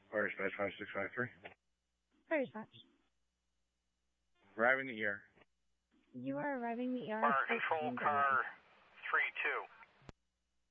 Fire dispatch 5653. Fire dispatch. Arriving the ER. You are arriving the ER. Fire control car 3-2.